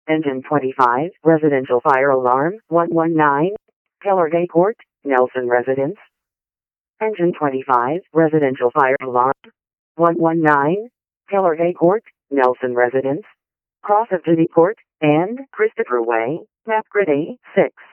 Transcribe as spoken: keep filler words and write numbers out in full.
Engine twenty-five, residential fire alarm, one one nine. Kellergay Court, Nelson Residence. Engine twenty-five, residential fire alarm, one one nine. Kellergay Court, Nelson Residence. Cross of Ginny Court, and Christopher Way, map grid A six.